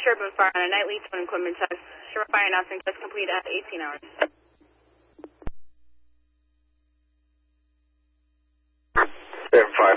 Sherburne Fire on a nightly twin equipment test. Sherburne Fire announcing test complete at 18 hours. Sherburne Fire